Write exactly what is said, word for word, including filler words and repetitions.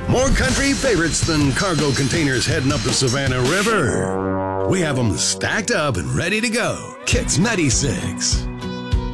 More country favorites than cargo containers heading up the Savannah River. We have them stacked up and ready to go. Kicks ninety-six.